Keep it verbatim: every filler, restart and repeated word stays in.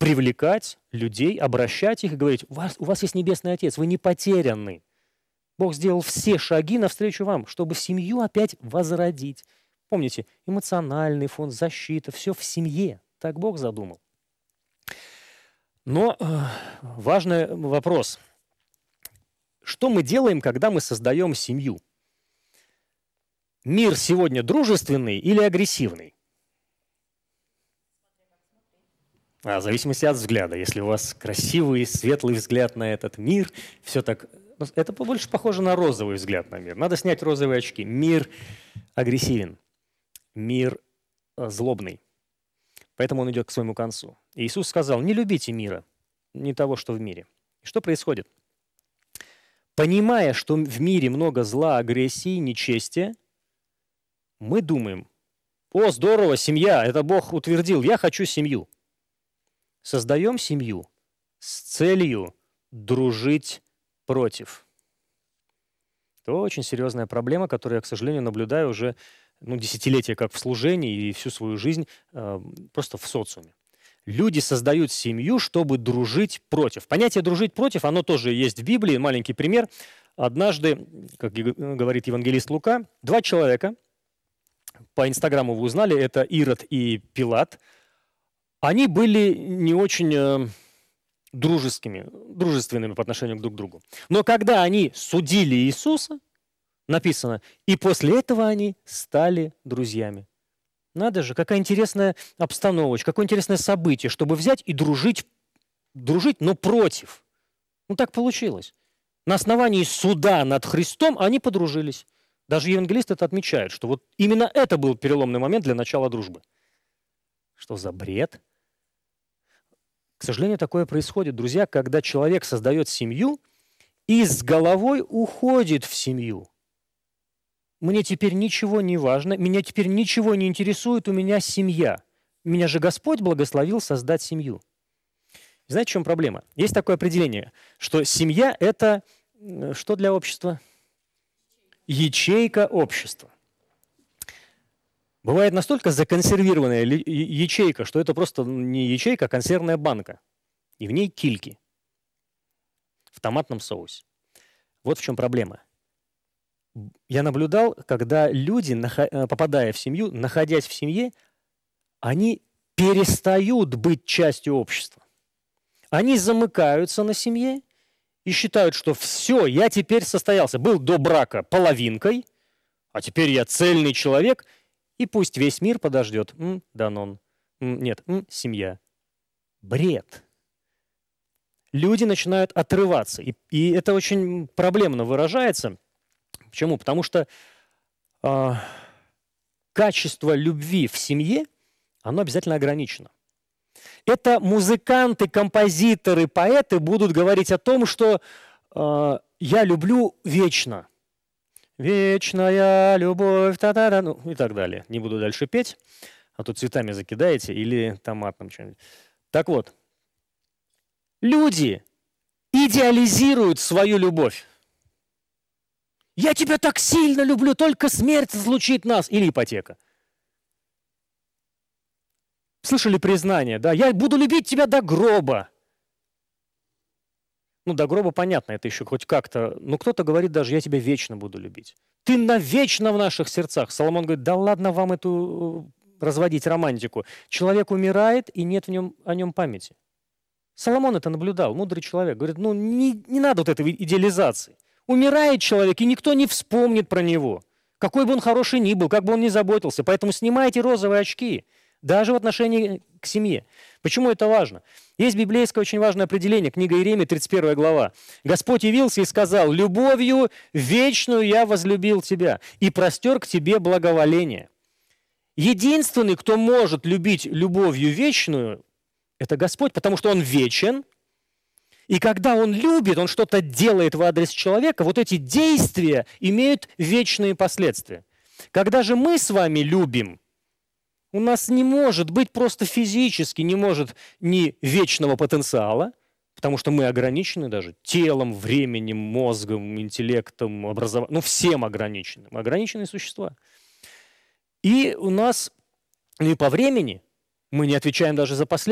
привлекать людей, обращать их и говорить: у вас, у вас есть Небесный Отец, вы не потеряны. Бог сделал все шаги навстречу вам, чтобы семью опять возродить. Помните, эмоциональный фон, защита, все в семье. Так Бог задумал. Но э, важный вопрос. Что мы делаем, когда мы создаем семью? Мир сегодня дружественный или агрессивный? А, в зависимости от взгляда. Если у вас красивый, светлый взгляд на этот мир, все так... Это больше похоже на розовый взгляд на мир. Надо снять розовые очки. Мир агрессивен. Мир злобный. Поэтому он идет к своему концу. И Иисус сказал: не любите мира, не того, что в мире. И что происходит? Понимая, что в мире много зла, агрессии, нечестия, мы думаем: о, здорово, семья, это Бог утвердил, я хочу семью. Создаем семью с целью дружить против. Это очень серьезная проблема, которую я, к сожалению, наблюдаю уже ну, десятилетия как в служении и всю свою жизнь э, просто в социуме. Люди создают семью, чтобы дружить против. Понятие «дружить против», оно тоже есть в Библии. Маленький пример. Однажды, как говорит евангелист Лука, два человека, по Инстаграму вы узнали, это Ирод и Пилат, они были не очень э, дружескими, дружественными по отношению друг к другу. Но когда они судили Иисуса, написано, и после этого они стали друзьями. Надо же, какая интересная обстановочка, какое интересное событие, чтобы взять и дружить, дружить, но против. Ну так получилось. На основании суда над Христом они подружились. Даже евангелист это отмечает, что вот именно это был переломный момент для начала дружбы. Что за бред? К сожалению, такое происходит, друзья, когда человек создает семью и с головой уходит в семью. Мне теперь ничего не важно, меня теперь ничего не интересует, у меня семья. Меня же Господь благословил создать семью. Знаете, в чем проблема? Есть такое определение, что семья – это что для общества? Ячейка общества. Бывает настолько законсервированная ячейка, что это просто не ячейка, а консервная банка. И в ней кильки в томатном соусе. Вот в чем проблема. Я наблюдал, когда люди, попадая в семью, находясь в семье, они перестают быть частью общества. Они замыкаются на семье и считают, что все, я теперь состоялся. Был до брака половинкой, а теперь я цельный человек, и пусть весь мир подождет. М, Данон. М, нет, м, семья. Бред. Люди начинают отрываться. И, и это очень проблемно выражается. Почему? Потому что э, качество любви в семье, оно обязательно ограничено. Это музыканты, композиторы, поэты будут говорить о том, что э, я люблю вечно. Вечная любовь, та-та-та, ну и так далее. Не буду дальше петь, а то цветами закидаете или томатным чем-нибудь. Так вот, люди идеализируют свою любовь. Я тебя так сильно люблю, только смерть разлучит нас. Или ипотека. Слышали признание, да? Я буду любить тебя до гроба. Ну, до гроба понятно, это еще хоть как-то. Но кто-то говорит даже, я тебя вечно буду любить. Ты навечно в наших сердцах. Соломон говорит, да ладно вам эту разводить романтику. Человек умирает, и нет в нем, о нем памяти. Соломон это наблюдал, мудрый человек. Говорит, ну не, не надо вот этой идеализации. Умирает человек, и никто не вспомнит про него. Какой бы он хороший ни был, как бы он ни заботился. Поэтому снимайте розовые очки, даже в отношении к семье. Почему это важно? Есть библейское очень важное определение, книга Иеремии, тридцать первая глава. «Господь явился и сказал, любовью вечную я возлюбил тебя и простер к тебе благоволение». Единственный, кто может любить любовью вечную, это Господь, потому что Он вечен. И когда Он любит, Он что-то делает в адрес человека, вот эти действия имеют вечные последствия. Когда же мы с вами любим, у нас не может быть просто физически, не может ни вечного потенциала, потому что мы ограничены даже телом, временем, мозгом, интеллектом, образованием, ну всем ограничены. Мы ограниченные существа. И у нас, ну и по времени, мы не отвечаем даже за последствия.